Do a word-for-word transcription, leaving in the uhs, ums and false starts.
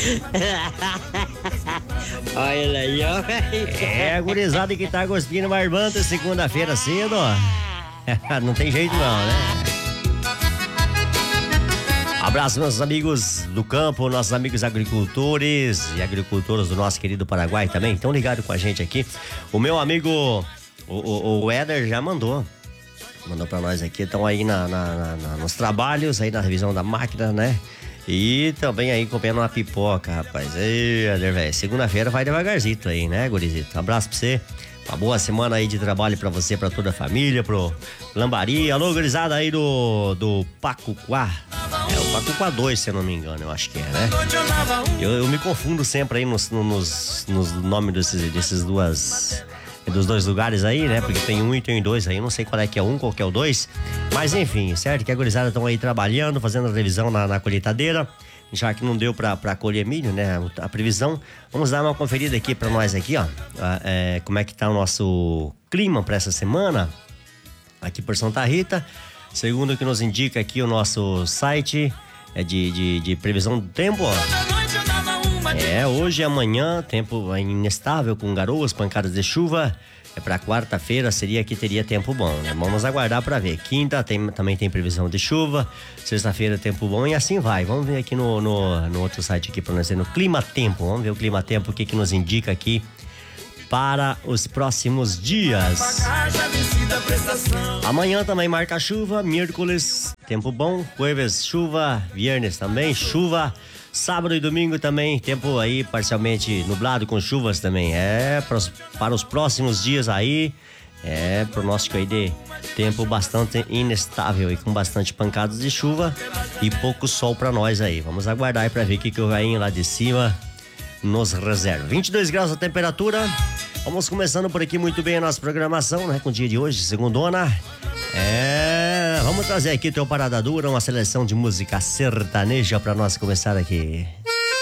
Olha ele aí, ó. É, gurizada que tá cuspindo barbanta segunda-feira cedo, ó. Não tem jeito não, né? Abraço, meus amigos do campo, nossos amigos agricultores e agricultoras do nosso querido Paraguai também. Estão ligados com a gente aqui. O meu amigo, o, o, o Éder, já mandou. Mandou pra nós aqui. Estão aí na, na, na, na, nos trabalhos, aí na revisão da máquina, né? E também aí comendo uma pipoca, rapaz. Ei, Éder, velho. Segunda-feira vai devagarzinho aí, né, gurizito? Um abraço pra você. Uma boa semana aí de trabalho pra você, pra toda a família, pro Lambari. Alô, gurizada aí do, do Pacuquá. É o Pacuquá dois, se eu não me engano, eu acho que é, né? Eu, eu me confundo sempre aí nos, nos, nos nomes desses, desses duas, dos dois lugares aí, né? Porque tem um e tem dois aí, eu não sei qual é que é um, qual que é o dois. Mas enfim, certo? Que a gurizada estão aí trabalhando, fazendo a revisão na, na colheitadeira. Já que não deu pra, pra colher milho, né? A previsão. Vamos dar uma conferida aqui pra nós aqui, ó. É, como é que tá o nosso clima pra essa semana aqui por Santa Rita. Segundo o que nos indica aqui o nosso site é de, de, de previsão do tempo, ó. É, hoje e amanhã, tempo inestável com garoas, pancadas de chuva. É pra quarta-feira, seria que teria tempo bom, né? Vamos aguardar pra ver. Quinta tem, também tem previsão de chuva. Sexta-feira, tempo bom e assim vai. Vamos ver aqui no, no, no outro site aqui pra nós ver, no Clima Tempo. Vamos ver o Clima Tempo, o que que nos indica aqui para os próximos dias. Amanhã também marca chuva, miércoles, tempo bom, jueves, chuva, viernes também, chuva. Sábado e domingo também, tempo aí parcialmente nublado com chuvas também. É, pros, para os próximos dias aí, é pronóstico aí de tempo bastante inestável e com bastante pancadas de chuva e pouco sol para nós aí. Vamos aguardar aí para ver o que, que o rainho lá de cima nos reserva. vinte e dois graus a temperatura. Vamos começando por aqui muito bem a nossa programação, né? Com o dia de hoje, segundona. É, vamos trazer aqui teu Parada Dura, uma seleção de música sertaneja para nós começar aqui.